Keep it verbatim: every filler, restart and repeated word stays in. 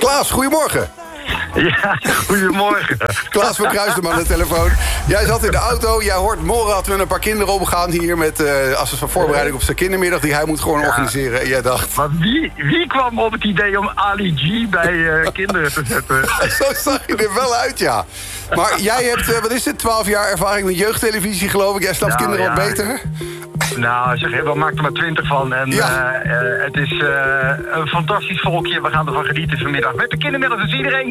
Klaas, goedemorgen. Ja, goedemorgen. Klaas van Kruisdem aan de telefoon. Jij zat in de auto, jij hoort Morad met een paar kinderen omgaan hier... met uh, als een voorbereiding op zijn kindermiddag die hij moet gewoon ja. organiseren. En jij dacht... Maar wie, wie kwam op het idee om Ali G bij uh, kinderen te zetten? Zo zag je er wel uit, ja. Maar jij hebt, uh, wat is het, twaalf jaar ervaring met jeugdtelevisie, geloof ik. Jij snapt nou, kinderen ja. wat beter? Nou, zeg, we maken er maar twintig van. En ja. uh, uh, het is uh, een fantastisch volkje. We gaan ervan genieten vanmiddag. Met de kindermiddag is iedereen